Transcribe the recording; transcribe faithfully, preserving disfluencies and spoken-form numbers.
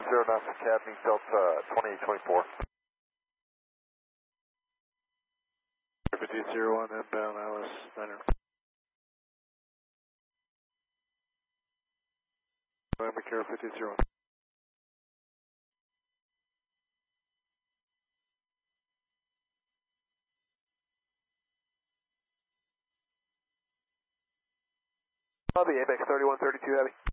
zero nine for Academy, Delta twenty-eight twenty-four. fifty zero one inbound, Alice Niner. Miami Care fifty zero one. Lobby, Apex thirty-one thirty-two Heavy.